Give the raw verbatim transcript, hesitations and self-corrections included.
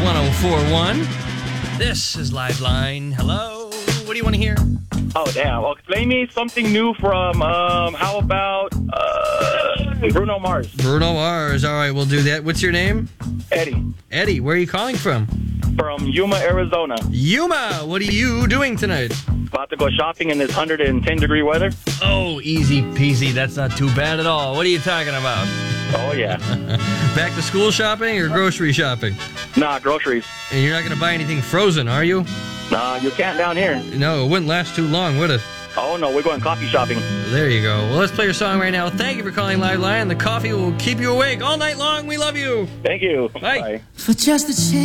one oh four point one. This is Liveline. Hello. What do you want to hear? Oh, damn. Well, play me something new from, um, how about, uh, Bruno Mars. Bruno Mars. All right, we'll do that. What's your name? Eddie. Eddie, where are you calling from? From Yuma, Arizona. Yuma, what are you doing tonight? About to go shopping in this one hundred ten degree weather. Oh, easy peasy. That's not too bad at all. What are you talking about? Oh, yeah. Back to school shopping or grocery shopping? Nah, groceries. And you're not going to buy anything frozen, are you? Nah, you can't down here. No, it wouldn't last too long, would it? Oh, no, we're going coffee shopping. There you go. Well, let's play your song right now. Thank you for calling Liveline. The coffee will keep you awake all night long. We love you. Thank you. Bye. Bye. For just a chance.